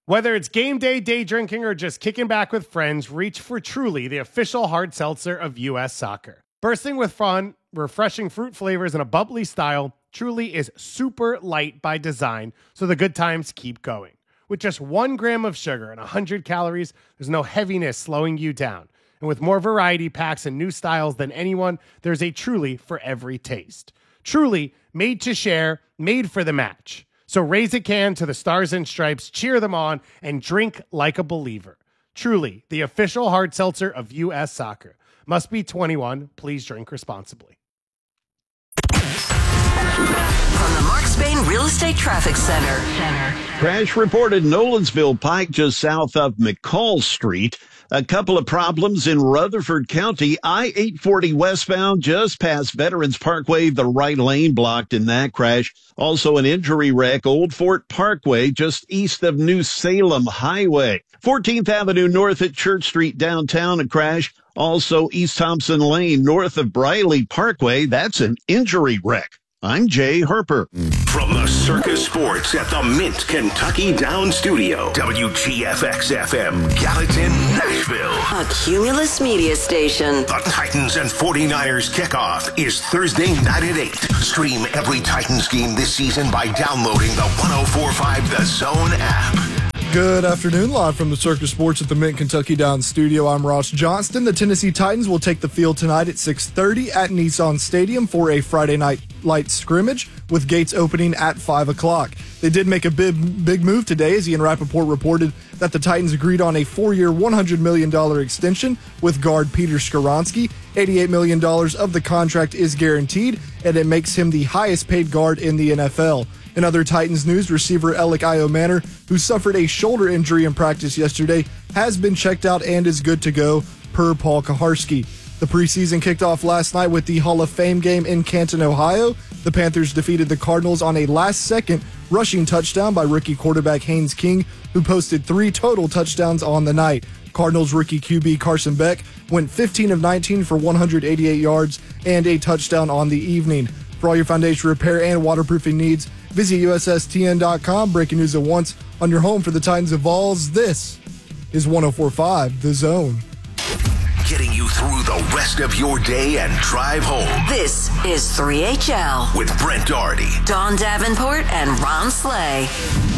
Whether it's game day, day drinking, or just kicking back with friends, reach for Truly, the official hard seltzer of U.S. Soccer. Bursting with fun, refreshing fruit flavors, and a bubbly style, Truly is super light by design, so the good times keep going. With just 1 gram of sugar and 100 calories, there's no heaviness slowing you down. And with more variety packs and new styles than anyone, there's a Truly for every taste. Truly, made to share, made for the match. So raise a can to the Stars and Stripes, cheer them on, and drink like a believer. Truly, the official hard seltzer of U.S. Soccer. Must be 21. Please drink responsibly. From the Mark Spain Real Estate Traffic Center. Crash reported Nolensville Pike just south of McCall Street. A couple of problems in Rutherford County. I-840 westbound just past Veterans Parkway, the right lane blocked in that crash. Also an injury wreck, Old Fort Parkway, just east of New Salem Highway. 14th Avenue north at Church Street downtown, a crash. Also East Thompson Lane north of Briley Parkway. That's an injury wreck. I'm Jay Harper. From the Circus Sports at the Mint Kentucky Down Studio, WGFX-FM, Gallatin, Nashville. A Cumulus Media Station. The Titans and 49ers kickoff is Thursday night at 8. Stream every Titans game this season by downloading the 104.5 The Zone app. Good afternoon, live from the Circus Sports at the Mint Kentucky Downs Studio. I'm Ross Johnston. The Tennessee Titans will take the field tonight at 6:30 at Nissan Stadium for a Friday night light scrimmage, with gates opening at 5 o'clock. They did make a big move today, as Ian Rappaport reported that the Titans agreed on a 4-year, $100 million extension with guard Peter Skoronski. $88 million of the contract is guaranteed, and it makes him the highest paid guard in the NFL. In other Titans news, receiver Alec Iomanner, who suffered a shoulder injury in practice yesterday, has been checked out and is good to go, per Paul Kaharski. The preseason kicked off last night with the Hall of Fame game in Canton, Ohio. The Panthers defeated the Cardinals on a last-second rushing touchdown by rookie quarterback Haynes King, who posted 3 total touchdowns on the night. Cardinals rookie QB Carson Beck went 15 of 19 for 188 yards and a touchdown on the evening. For all your foundation repair and waterproofing needs, visit USSTN.com. Breaking news at once on your home for the Titans of Vols. This is 104.5 The Zone. Getting you through the rest of your day and drive home. This is 3HL With Brent Doherty, Don Davenport, and Ron Slay.